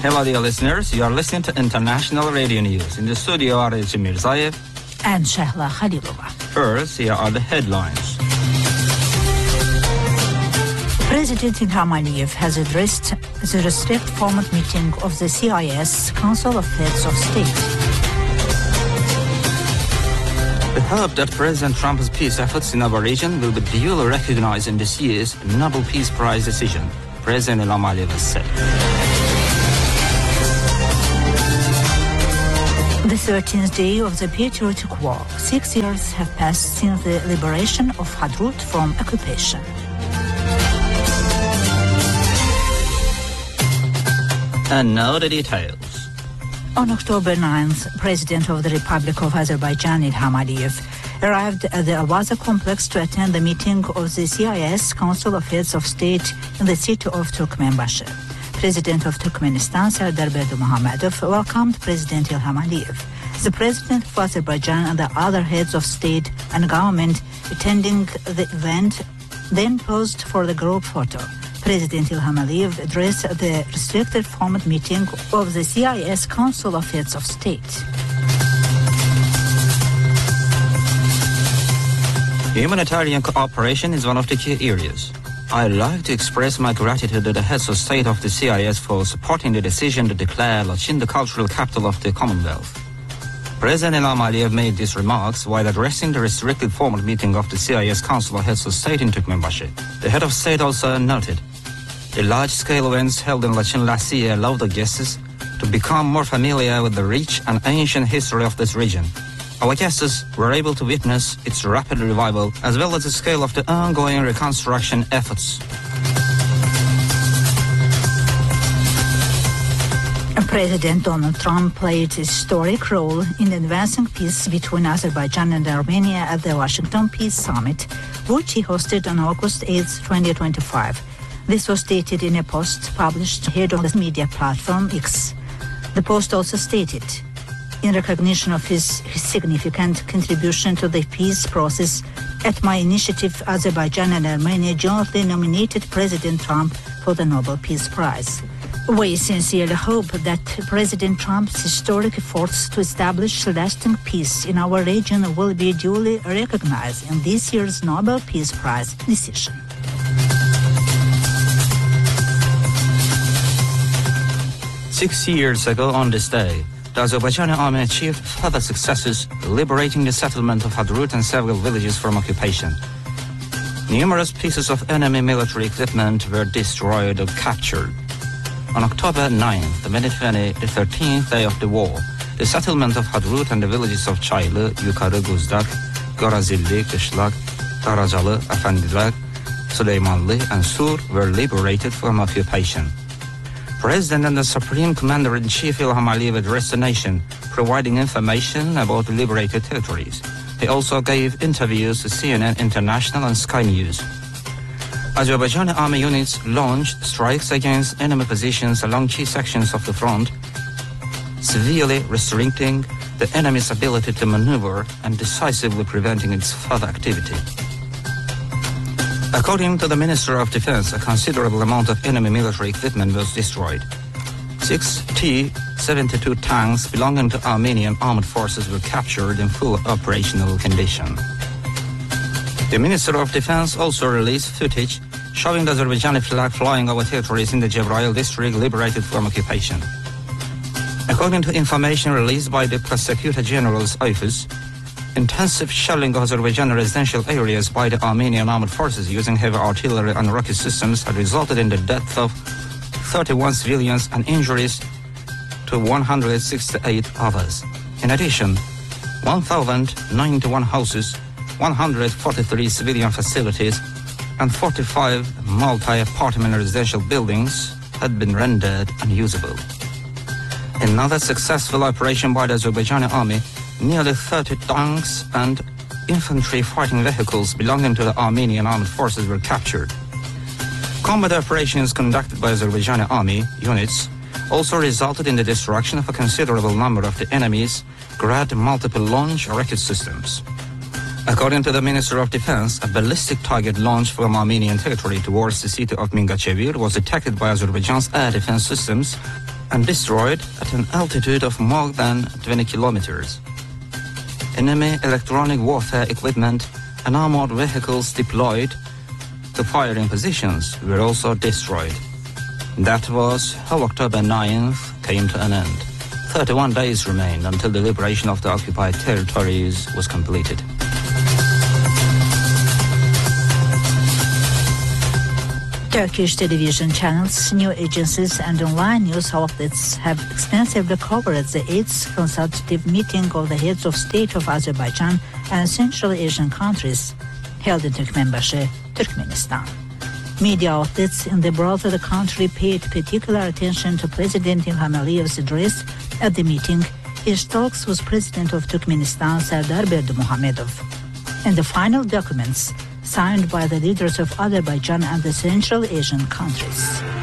Hello, dear listeners. You are listening to International Radio News. In the studio are Elchin Mirzayev and Shehla Khalilova. First, here are the headlines. President Ilham Aliyev has addressed the restrict format meeting of the CIS Council of Heads of State. We hope that President Trump's peace efforts in our region will be duly recognized in this year's Nobel Peace Prize decision, President Ilham Aliyev has said. The 13th day of the patriotic war. 6 years have passed since the liberation of Hadrut from occupation. And now the details. On October 9th, President of the Republic of Azerbaijan, Ilham Aliyev, arrived at the Avaza complex to attend the meeting of the CIS Council of Heads of State in the city of Turkmenbashi. President of Turkmenistan, Sardar Berdimuhamedov, welcomed President Ilham Aliyev. The President of Azerbaijan and the other heads of state and government attending the event then posed for the group photo. President Ilham Aliyev addressed the restricted format meeting of the CIS Council of Heads of State. Humanitarian cooperation is one of the key areas. I'd like to express my gratitude to the heads of state of the CIS for supporting the decision to declare Lachin the cultural capital of the Commonwealth. President Ilham Aliyev made these remarks while addressing the restricted formal meeting of the CIS Council of Heads of State in Turkmenbashi. The head of state also noted the large-scale events held in Lachin last year allowed the guests to become more familiar with the rich and ancient history of this region. Our guests were able to witness its rapid revival as well as the scale of the ongoing reconstruction efforts. President Donald Trump played a historic role in advancing peace between Azerbaijan and Armenia at the Washington Peace Summit, which he hosted on August 8, 2025. This was stated in a post published here on the media platform X. The post also stated, in recognition of his significant contribution to the peace process, at my initiative, Azerbaijan and Armenia jointly nominated President Trump for the Nobel Peace Prize. We sincerely hope that President Trump's historic efforts to establish lasting peace in our region will be duly recognized in this year's Nobel Peace Prize decision. Six years ago on this day, the Azerbaijani army achieved further successes, liberating the settlement of Hadrut and several villages from occupation. Numerous pieces of enemy military equipment were destroyed or captured. On October 9th, the 13th day of the war, the settlement of Hadrut and the villages of Çaylı, Yukarı Guzdak, Gorazilli, Kışlak, Karacalı, Efendiler, Süleymanlı, and Sur were liberated from occupation. President and the Supreme Commander-in-Chief Ilham Aliyev addressed the nation, providing information about the liberated territories. He also gave interviews to CNN International and Sky News. Azerbaijani army units launched strikes against enemy positions along key sections of the front, severely restricting the enemy's ability to maneuver and decisively preventing its further activity. According to the Minister of Defense, a considerable amount of enemy military equipment was destroyed. 6 T-72 tanks belonging to Armenian armed forces were captured in full operational condition. The Minister of Defense also released footage showing the Azerbaijani flag flying over territories in the Cebrail district liberated from occupation. According to information released by the Prosecutor General's office, intensive shelling of Azerbaijani residential areas by the Armenian armed forces using heavy artillery and rocket systems had resulted in the death of 31 civilians and injuries to 168 others. In addition, 1,091 houses, 143 civilian facilities, and 45 multi-apartment residential buildings had been rendered unusable. Another successful operation by the Azerbaijani army, nearly 30 tanks and infantry fighting vehicles belonging to the Armenian armed forces were captured. Combat operations conducted by Azerbaijani army units also resulted in the destruction of a considerable number of the enemy's Grad multiple launch rocket systems. According to the Minister of Defense, a ballistic target launched from Armenian territory towards the city of Mingachevir was detected by Azerbaijan's air defense systems and destroyed at an altitude of more than 20 kilometers. Enemy electronic warfare equipment and armored vehicles deployed to firing positions were also destroyed. That was how October 9th came to an end. 31 days remained until the liberation of the occupied territories was completed. Turkish television channels, news agencies and online news outlets have extensively covered the 8th consultative meeting of the heads of state of Azerbaijan and Central Asian countries held in Turkmenbashi, Turkmenistan. Media outlets in the broader country paid particular attention to President Ilham Aliyev's address at the meeting, his talks with President of Turkmenistan Serdar Berdimuhamedov, and the final documents signed by the leaders of Azerbaijan and the Central Asian countries.